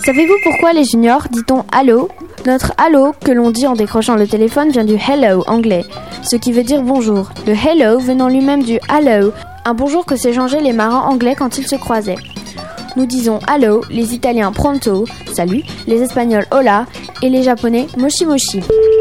Savez-vous pourquoi les juniors dit-on allô ? Notre allô que l'on dit en décrochant le téléphone vient du hello anglais, ce qui veut dire bonjour. Le hello venant lui-même du hello, un bonjour que s'échangeaient les marins anglais quand ils se croisaient. Nous disons allô, les Italiens pronto, salut, les Espagnols hola et les Japonais moshi moshi.